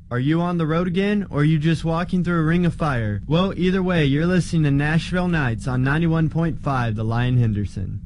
Are you on the road again, or are you just walking through a ring of fire? Well, either way, you're listening to Nashville Nights on 91.5 The Lion Henderson.